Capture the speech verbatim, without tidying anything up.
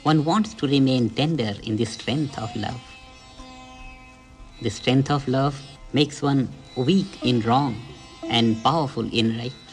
One wants to remain tender in the strength of love. The strength of love makes one weak in wrong and powerful in right.